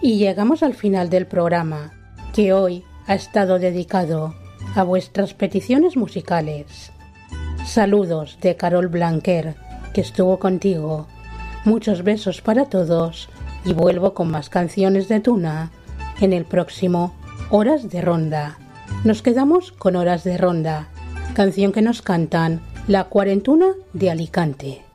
Y llegamos al final del programa, que hoy ha estado dedicado a vuestras peticiones musicales. Saludos de Carol Blanquer, que estuvo contigo. Muchos besos para todos y vuelvo con más canciones de Tuna en el próximo Horas de Ronda. Nos quedamos con Horas de Ronda, canción que nos cantan La Cuarentuna de Alicante.